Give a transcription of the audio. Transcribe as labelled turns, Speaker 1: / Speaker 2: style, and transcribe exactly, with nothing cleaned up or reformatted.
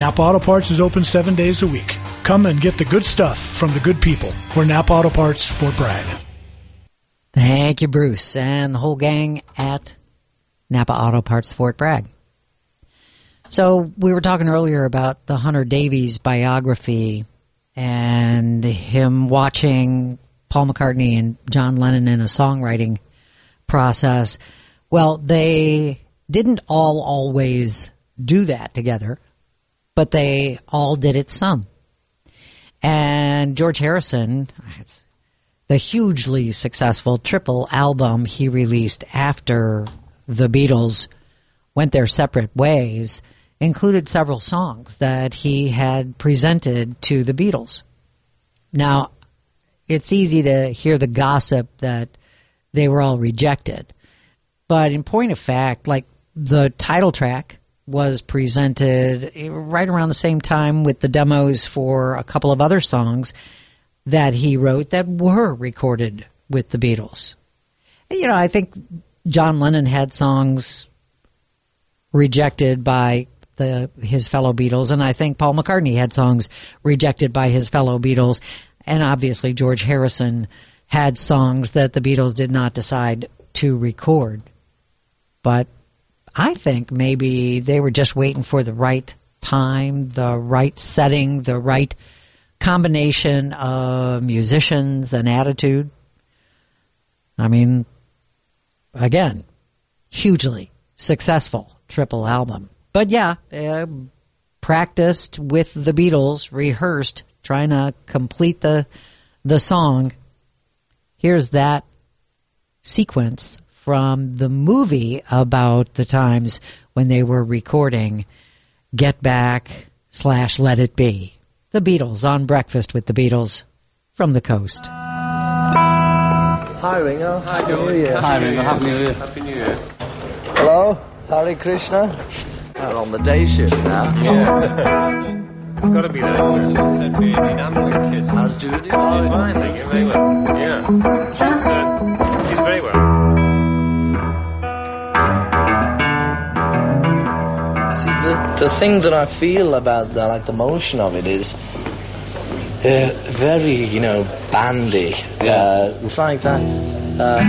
Speaker 1: Napa Auto Parts is open seven days a week. Come and get the good stuff from the good people. We're Napa Auto Parts, Fort Bragg.
Speaker 2: Thank you, Bruce, and the whole gang at Napa Auto Parts, Fort Bragg. So we were talking earlier about the Hunter Davies biography and him watching Paul McCartney and John Lennon in a songwriting process. Well, they didn't all always do that together, but they all did it some. And George Harrison, the hugely successful triple album he released after the Beatles went their separate ways, included several songs that he had presented to the Beatles. Now, it's easy to hear the gossip that they were all rejected. But in point of fact, like the title track was presented right around the same time with the demos for a couple of other songs that he wrote that were recorded with the Beatles. You know, I think John Lennon had songs rejected by the his fellow Beatles, and I think Paul McCartney had songs rejected by his fellow Beatles, and obviously George Harrison had songs that the Beatles did not decide to record. But I think maybe they were just waiting for the right time, the right setting, the right combination of musicians and attitude. I mean, again, hugely successful triple album. But yeah, uh, practiced with the Beatles, rehearsed, trying to complete the the song. Here's that sequence from the movie about the times when they were recording Get Back slash Let It Be. The Beatles on Breakfast with the Beatles from the coast.
Speaker 3: Hi, Ringo.
Speaker 4: Hi, New Year.
Speaker 3: Hi, Ringo. Happy New Year.
Speaker 4: Happy New Year.
Speaker 3: Hello, Hare Krishna. We're on the day shift now.
Speaker 4: Yeah. It's got to be that. What's it said being enamelling kids?
Speaker 3: How's Judy?
Speaker 4: Oh, fine, thank you. Very well. Yeah. She's, uh, she's very well.
Speaker 3: See, the, the thing that I feel about the, like, the motion of it is uh, very, you know, bandy. Yeah. Uh, it's like that. Uh,